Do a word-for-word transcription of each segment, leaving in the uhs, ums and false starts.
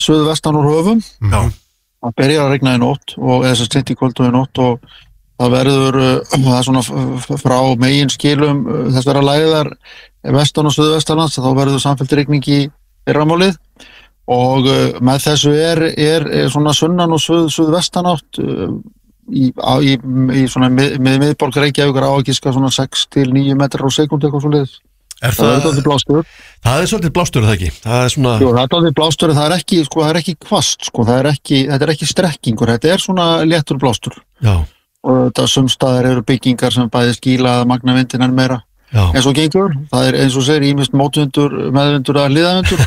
suðvestan úr höfum. Já. Það byrjar að rigna í nótt og eða þess að í kvöld og í nótt og það verður það er svona frá megin skilum þess vera lægðar vestan og suðvestanlands þá verður samfellt rigning í fyrramálið og með þessu er, er, er svona sunnan og suð, suðvestanátt í, á, í, í svona mið, mið, miðborg Reykjavíkur á að giska svona sex til níu metrar á sekúndu eitthvað svoleiðis. Er það, það, er blástur. það er svolítið blástur, það ekki? Það er svona... Jú, það er svolítið blástur, það er ekki, sko, það er ekki kvast, sko, það er ekki, þetta er ekki strekkingur, þetta er svona léttur blástur. Já. Og þetta sumstaðar eru byggingar sem bæði skýla að magna vindin en meira. Já. Eins og gengur, það er eins og segir ýmist mótvindur, meðvindur eða hliðavindur.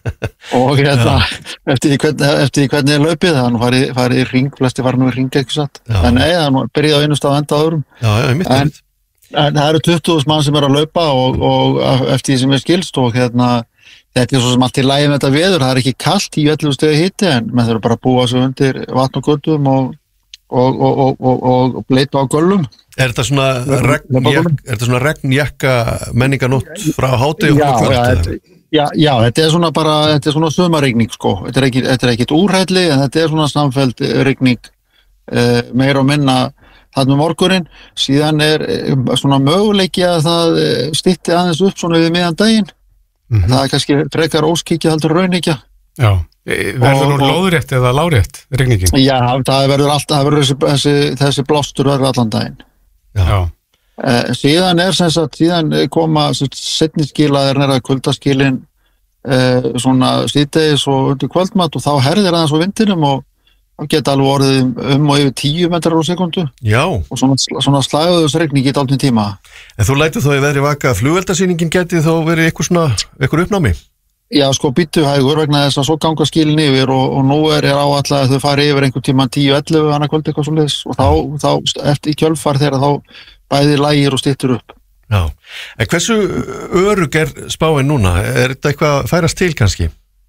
Og hérna, eftir því hvernig, eftir því hvernig er laupið, það er nú farið, farið í hring, flesti farið nú í hring, ekki satt. En nei, það er nú byrjað á einu stað og enda á öðrum. Já, já, mitt er mitt. En það eru tuttugu þúsund mann sem er að laupa og, og eftir því sem er skilst og hérna, þetta er svo sem allt í lagi með þetta veður, það er ekki kalt í ellefu stiga hiti en menn þurfa bara að búa sig undir vatn og götum og, og, og, og, og, og bleita á göllum. Er þetta svona, regnjak, er þetta svona regnjakka menninganótt frá hádegi og kvöld? Já, þetta, já, já, þetta er svona bara, þetta er svona sumarregning sko, þetta er ekki, þetta er ekkit úrhælli en þetta er svona samfelld regning eh, meira og minna þarna morgunin, síðan er svona möguleiki að það stytti aðeins upp svona við miðjan daginn. Mm-hmm. Það er kannski frekar óskikja heldur raunikja. Já, verður nú lóðrétt eða lárétt rigningin? Já, það verður alltaf, það verður þessi, þessi, þessi blástur verður allan daginn. Já. Eh, síðan er sem sagt, síðan koma seinni skilaðir nærða kuldaskilin eh, svona síðdegis og undir kvöldmatt og þá herðir aðeins á vindinum og það geta alveg orðið um og yfir tíu metrar á sekundu. Já. Og svona, svona slæguðusregning í dálítinn tíma. En þú lætur þó í veðri vaka að flugveldasýningin geti þó verið eitthvað svona, eitthvað uppnámi? Já, sko, býttu hægur vegna þess að svo ganga skilin yfir og, og nú er ég áætlað að þau fari yfir einhvern tíma tíu ellefu annað kvöld eitthvað svoleiðis og þá, þá eftir í kjölfar þegar þá bæði lægir og styttur upp. Já. En hversu örugg er spáin núna? Er þetta eitthvað færast til kannski?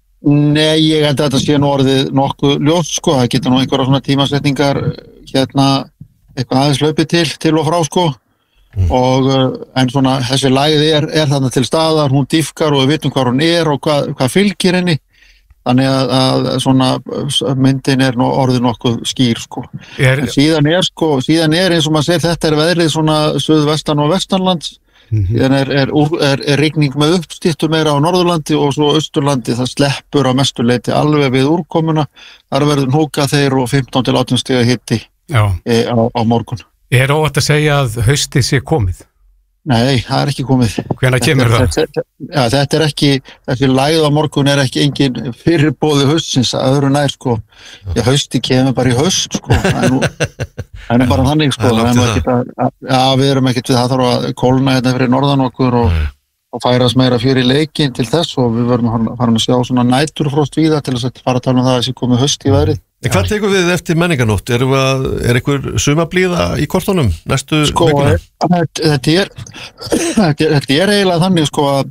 Nei, ég held að þetta sé nú orðið nokkuð ljóst, sko, það getur nú einhverja svona tímasetningar hérna eitthvað aðeins hlaupið til, til og frá, sko mm. og en svona þessi lægð er, er þarna til staðar, hún dýfkar og við vitum hvað hún er og hvað, hvað fylgir henni þannig að, að svona myndin er nú orðið nokkuð skýr, sko er, en síðan er, sko, síðan er eins og maður segir þetta er veðrið svona suðvestan og vestanlands Mm-hmm. Síðan er, er, er, er rigning með uppstýttur meira á Norðurlandi og svo Austurlandi, það sleppur á mestuleiti alveg við úrkomuna, þar verður hnúka þeir og fimmtán til átján stiga hiti e, á, á morgun. Er óvægt að segja að haustið sé komið? Nei, það er ekki komið. Hvenær kemur það? Þetta, ja, þetta er ekki, þessi lægð á morgun er ekki engin fyrirbóði haustsins að öðru nær, sko. Já, hausti kemur bara í haust, sko. Það er nú, það er bara þannig, sko. Það er ekki að, já, við erum ekkert við, það þarf að kólna hérna fyrir norðan okkur og, og færast meira fyrir leikin til þess og við verðum að fara að sjá svona næturfrost víða til þess að fara að tala um það að þessi komið haust í veðrið. En hvað tekur við eftir menninganótt? Er, er einhver sumablíða í kortunum næstu sko, vikuna? Þetta er, þetta er, þetta er eiginlega þannig sko, að,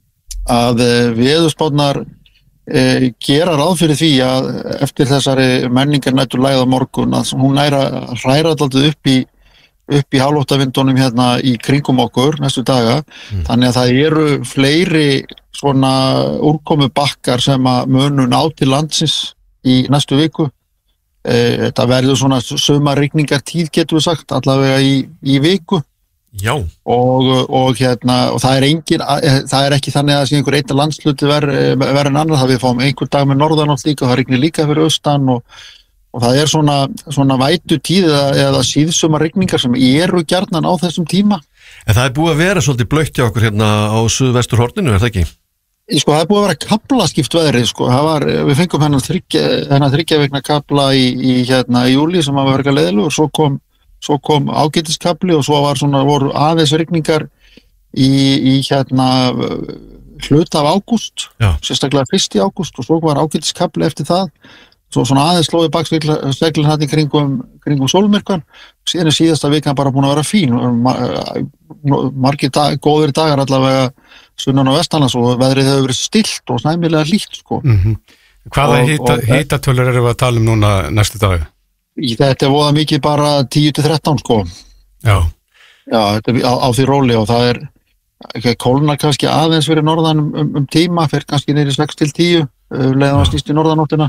að veðurspárnar e, gera ráð fyrir því að eftir þessari menningarnættur lægð á morgun að hún næra hræra alltaf upp í, upp í hálfóttavindunum hérna í kringum okkur næstu daga. Mm. Þannig að það eru fleiri svona úrkomu bakkar sem að munu ná til landsins í næstu viku. Þetta verður svona sumarrigningar tíð getur við sagt, allavega í, í viku. Já. Og, og hérna, og það er engin, það er ekki þannig að það sé einhver einn landsluti verður ver en annar, það við fáum einhver dag með norðanátt líka, það rignir líka fyrir austan og, og það er svona, svona vætu tíð eða, eða síðsumarrigningar sem eru gjarnan á þessum tíma. En það er búið að vera svolítið blautt hjá okkur hérna á suðvesturhorninu, er það ekki? Sko, það er búið að vera kaflaskipt veðrið, sko, það var, við fengum hennar þriggja, hennar þriggja vegna kafla í, í hérna í júli sem var verið leiðilegur, svo kom, svo kom ágætiskafli og svo var svona, voru aðeins rigningar í, í hérna hluta af ágúst, sérstaklega fyrsti ágúst og svo var ágætiskafli eftir það, svo svona aðeins slóði bakseglin hann í kringum, kringum sólmyrkvan, síðan er síðasta vikan bara búin að vera fín, margir dag, góðir dagar allavega sunnan og vestanlands og veðrið hefur verið stillt og snæmilega hlýtt, sko. Mm-hmm. Hvaða hita, hitatölur eru við að tala um núna næstu dag? Þetta er voða mikið bara tíu til þrettán, sko. Já. Já, þetta er á, á því róli og það er kólnar kannski aðeins fyrir norðan um, um tíma, fyrir kannski niður í sex til tíu. leiðan var snýst í norðanáttina